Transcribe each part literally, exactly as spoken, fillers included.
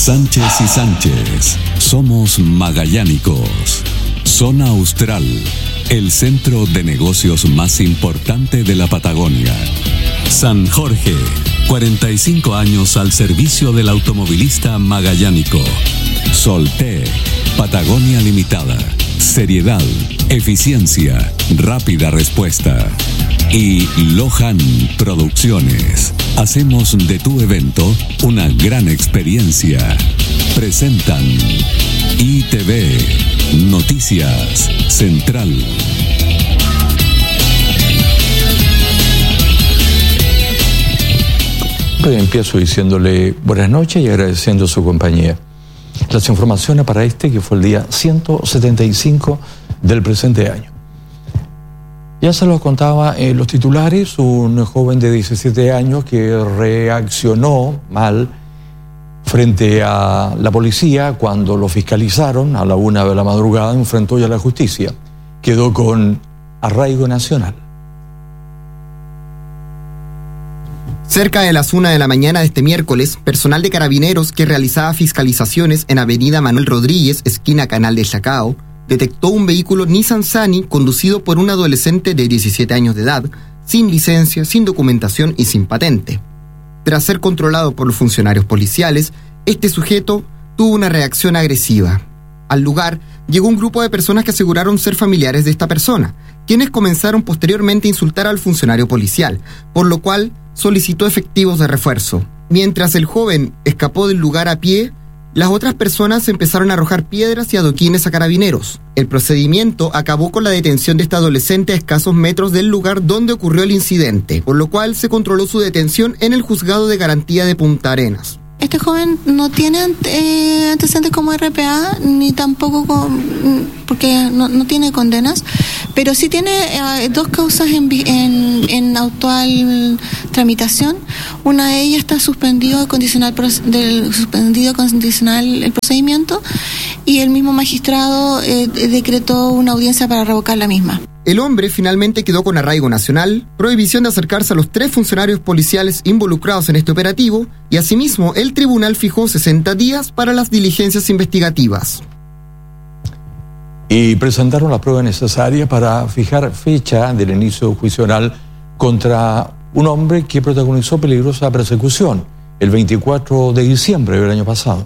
Sánchez y Sánchez, somos magallánicos. Zona Austral, el centro de negocios más importante de la Patagonia. San Jorge, cuarenta y cinco años al servicio del automovilista magallánico. Solté, Patagonia Limitada. Seriedad, eficiencia, rápida respuesta. Y Lohan Producciones. Hacemos de tu evento una gran experiencia. Presentan I T V, Noticias Central. Pues empiezo diciéndole buenas noches y agradeciendo su compañía. Las informaciones para este que fue el día ciento setenta y cinco del presente año. Ya se lo contaba en los titulares, un joven de diecisiete años que reaccionó mal frente a la policía cuando lo fiscalizaron a la una de la madrugada, enfrentó ya a la justicia. Quedó con arraigo nacional. Cerca de las una de la mañana de este miércoles, personal de carabineros que realizaba fiscalizaciones en Avenida Manuel Rodríguez, esquina Canal de Chacao, detectó un vehículo Nissan Sunny conducido por un adolescente de diecisiete años de edad, sin licencia, sin documentación y sin patente. Tras ser controlado por los funcionarios policiales, este sujeto tuvo una reacción agresiva. Al lugar llegó un grupo de personas que aseguraron ser familiares de esta persona, quienes comenzaron posteriormente a insultar al funcionario policial, por lo cual solicitó efectivos de refuerzo. Mientras el joven escapó del lugar a pie, las otras personas empezaron a arrojar piedras y adoquines a carabineros. El procedimiento acabó con la detención de este adolescente a escasos metros del lugar donde ocurrió el incidente, por lo cual se controló su detención en el Juzgado de Garantía de Punta Arenas. Este joven no tiene eh, antecedentes como R P A, ni tampoco con, porque no, no tiene condenas, pero sí tiene eh, dos causas en, en, en actual tramitación. Una de ellas está suspendido condicional del suspendido condicional el procedimiento y el mismo magistrado eh, decretó una audiencia para revocar la misma. El hombre finalmente quedó con arraigo nacional, prohibición de acercarse a los tres funcionarios policiales involucrados en este operativo y asimismo el tribunal fijó sesenta días para las diligencias investigativas. Y presentaron la prueba necesaria para fijar fecha del inicio del juicio oral contra un hombre que protagonizó peligrosa persecución el veinticuatro de diciembre del año pasado.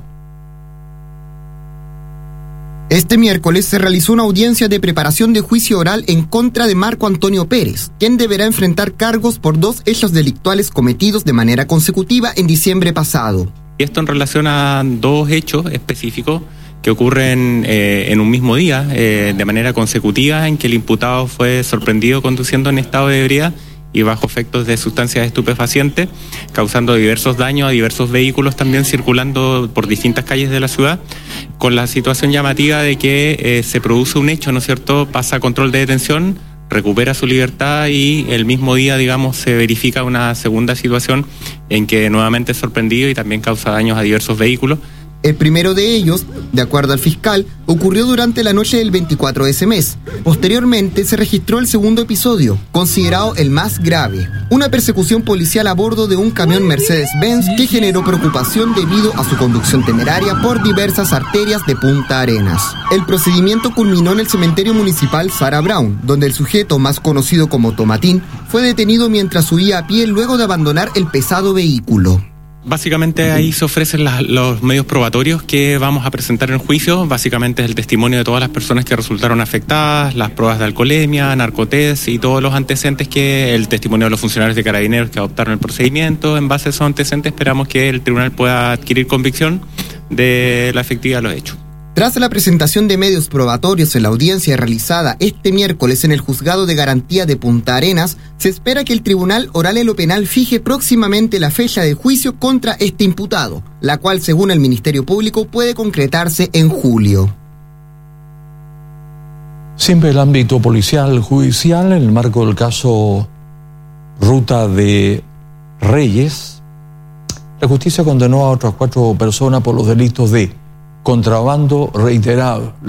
Este miércoles se realizó una audiencia de preparación de juicio oral en contra de Marco Antonio Pérez, quien deberá enfrentar cargos por dos hechos delictuales cometidos de manera consecutiva en diciembre pasado. Esto en relación a dos hechos específicos que ocurren eh, en un mismo día, eh, de manera consecutiva, en que el imputado fue sorprendido conduciendo en estado de ebriedad y bajo efectos de sustancias estupefacientes, causando diversos daños a diversos vehículos también circulando por distintas calles de la ciudad, con la situación llamativa de que eh, se produce un hecho, ¿no es cierto?, pasa a control de detención, recupera su libertad y el mismo día, digamos, se verifica una segunda situación en que nuevamente es sorprendido y también causa daños a diversos vehículos. El primero de ellos, de acuerdo al fiscal, ocurrió durante la noche del veinticuatro de ese mes. Posteriormente se registró el segundo episodio, considerado el más grave, una persecución policial a bordo de un camión Mercedes-Benz que generó preocupación debido a su conducción temeraria por diversas arterias de Punta Arenas. El procedimiento culminó en el cementerio municipal Sarah Brown, donde el sujeto, más conocido como Tomatín, fue detenido mientras huía a pie luego de abandonar el pesado vehículo. Básicamente ahí se ofrecen las, los medios probatorios que vamos a presentar en el juicio. Básicamente es el testimonio de todas las personas que resultaron afectadas, las pruebas de alcoholemia, narcotest y todos los antecedentes, que el testimonio de los funcionarios de carabineros que adoptaron el procedimiento. En base a esos antecedentes esperamos que el tribunal pueda adquirir convicción de la efectividad de los hechos. Tras la presentación de medios probatorios en la audiencia realizada este miércoles en el Juzgado de Garantía de Punta Arenas, se espera que el Tribunal Oral en lo Penal fije próximamente la fecha de juicio contra este imputado, la cual, según el Ministerio Público, puede concretarse en julio. Siempre el ámbito policial judicial, en el marco del caso Ruta de Reyes, la justicia condenó a otras cuatro personas por los delitos de contrabando reiterado, lavado de activos y asociación criminal.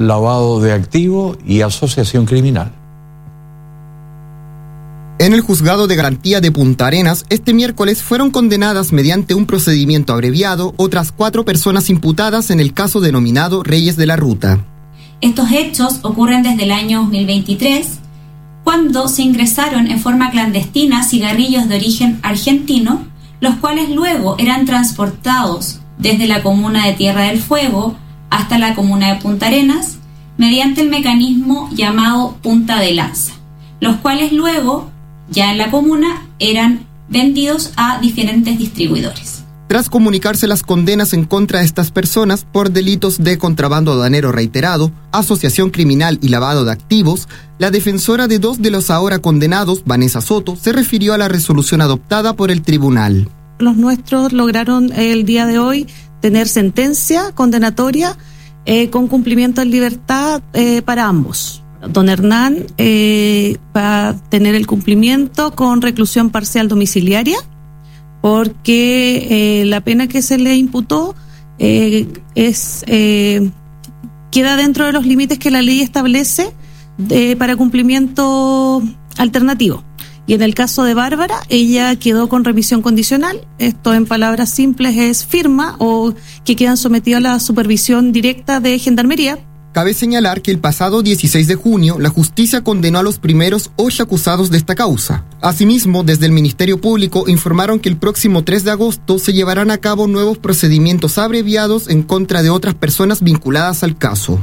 En el Juzgado de Garantía de Punta Arenas, este miércoles fueron condenadas mediante un procedimiento abreviado otras cuatro personas imputadas en el caso denominado Reyes de la Ruta. Estos hechos ocurren desde el año dos mil veintitrés, cuando se ingresaron en forma clandestina cigarrillos de origen argentino, los cuales luego eran transportados desde la comuna de Tierra del Fuego hasta la comuna de Punta Arenas mediante el mecanismo llamado punta de lanza, los cuales luego, ya en la comuna, eran vendidos a diferentes distribuidores. Tras comunicarse las condenas en contra de estas personas por delitos de contrabando aduanero reiterado, asociación criminal y lavado de activos, la defensora de dos de los ahora condenados, Vanessa Soto, se refirió a la resolución adoptada por el tribunal. Los nuestros lograron el día de hoy tener sentencia condenatoria eh, con cumplimiento en libertad eh, para ambos. Don Hernán eh, va a tener el cumplimiento con reclusión parcial domiciliaria, porque eh, la pena que se le imputó eh, es eh, queda dentro de los límites que la ley establece eh, para cumplimiento alternativo. Y en el caso de Bárbara, ella quedó con remisión condicional. Esto, en palabras simples, es firma o que quedan sometidos a la supervisión directa de Gendarmería. Cabe señalar que el pasado dieciséis de junio, la justicia condenó a los primeros ocho acusados de esta causa. Asimismo, desde el Ministerio Público informaron que el próximo tres de agosto se llevarán a cabo nuevos procedimientos abreviados en contra de otras personas vinculadas al caso.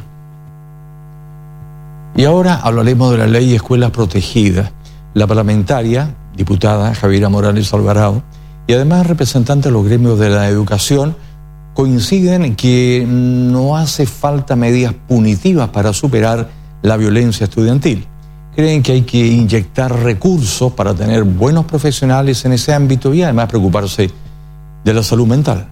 Y ahora hablaremos de la ley de escuelas protegidas. La parlamentaria, diputada Javiera Morales Alvarado, y además representante de los gremios de la educación, coinciden en que no hace falta medidas punitivas para superar la violencia estudiantil. Creen que hay que inyectar recursos para tener buenos profesionales en ese ámbito y además preocuparse de la salud mental.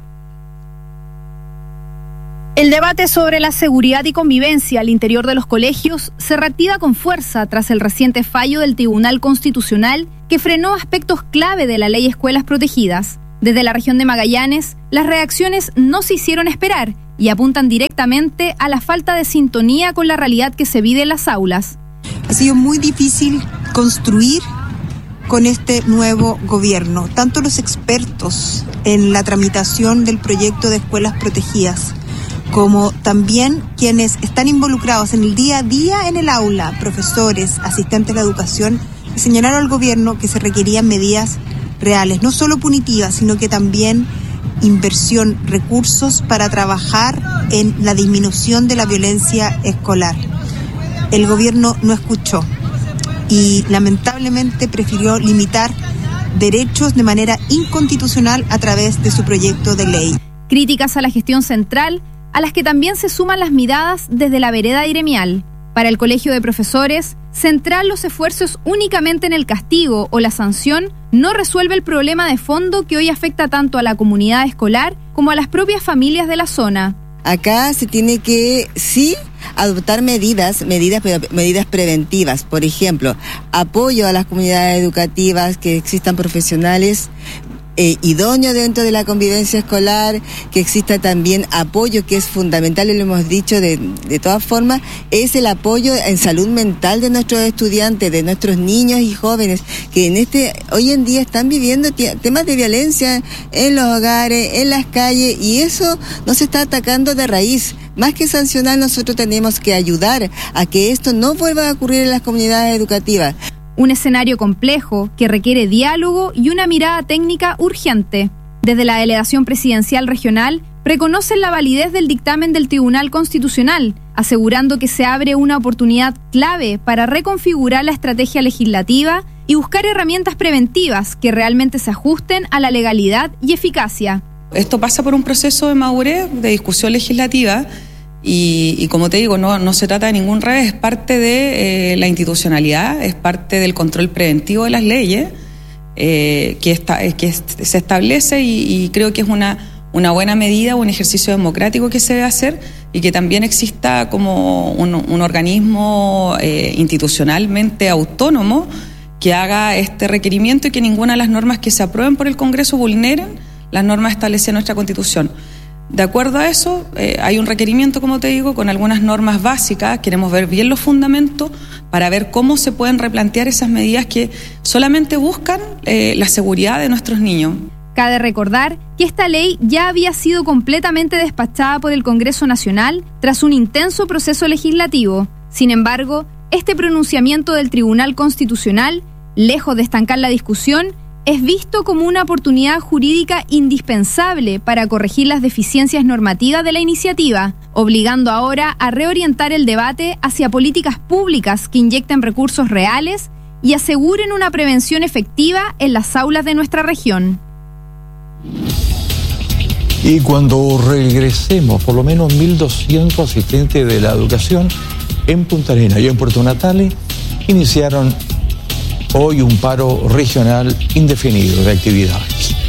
El debate sobre la seguridad y convivencia al interior de los colegios se reactiva con fuerza tras el reciente fallo del Tribunal Constitucional que frenó aspectos clave de la Ley Escuelas Protegidas. Desde la región de Magallanes, las reacciones no se hicieron esperar y apuntan directamente a la falta de sintonía con la realidad que se vive en las aulas. Ha sido muy difícil construir con este nuevo gobierno, tanto los expertos en la tramitación del proyecto de escuelas protegidas, como también quienes están involucrados en el día a día en el aula, profesores, asistentes de la educación, señalaron al gobierno que se requerían medidas reales, no solo punitivas, sino que también inversión, recursos para trabajar en la disminución de la violencia escolar. El gobierno no escuchó y lamentablemente prefirió limitar derechos de manera inconstitucional a través de su proyecto de ley. Críticas a la gestión central, a las que también se suman las miradas desde la vereda gremial. Para el Colegio de Profesores, centrar los esfuerzos únicamente en el castigo o la sanción no resuelve el problema de fondo que hoy afecta tanto a la comunidad escolar como a las propias familias de la zona. Acá se tiene que, sí, adoptar medidas, medidas, medidas preventivas. Por ejemplo, apoyo a las comunidades educativas, que existan profesionales Eh, idóneo dentro de la convivencia escolar, que exista también apoyo, que es fundamental, y lo hemos dicho de, de todas formas, es el apoyo en salud mental de nuestros estudiantes, de nuestros niños y jóvenes, que en este hoy en día están viviendo t- temas de violencia en los hogares, en las calles, y eso no se está atacando de raíz. Más que sancionar, nosotros tenemos que ayudar a que esto no vuelva a ocurrir en las comunidades educativas. Un escenario complejo que requiere diálogo y una mirada técnica urgente. Desde la Delegación Presidencial Regional reconocen la validez del dictamen del Tribunal Constitucional, asegurando que se abre una oportunidad clave para reconfigurar la estrategia legislativa y buscar herramientas preventivas que realmente se ajusten a la legalidad y eficacia. Esto pasa por un proceso de madurez, de discusión legislativa. Y, y como te digo, no, no se trata de ningún revés, es parte de eh, la institucionalidad, es parte del control preventivo de las leyes eh, que, está, que se establece y, y creo que es una, una buena medida, un ejercicio democrático que se debe hacer y que también exista como un, un organismo eh, institucionalmente autónomo que haga este requerimiento y que ninguna de las normas que se aprueben por el Congreso vulneren las normas establecidas en nuestra Constitución. De acuerdo a eso, eh, hay un requerimiento, como te digo, con algunas normas básicas. Queremos ver bien los fundamentos para ver cómo se pueden replantear esas medidas que solamente buscan eh, la seguridad de nuestros niños. Cabe recordar que esta ley ya había sido completamente despachada por el Congreso Nacional tras un intenso proceso legislativo. Sin embargo, este pronunciamiento del Tribunal Constitucional, lejos de estancar la discusión, es visto como una oportunidad jurídica indispensable para corregir las deficiencias normativas de la iniciativa, obligando ahora a reorientar el debate hacia políticas públicas que inyecten recursos reales y aseguren una prevención efectiva en las aulas de nuestra región. Y cuando regresemos, por lo menos mil doscientos asistentes de la educación en Punta Arenas y en Puerto Natales iniciaron hoy un paro regional indefinido de actividades.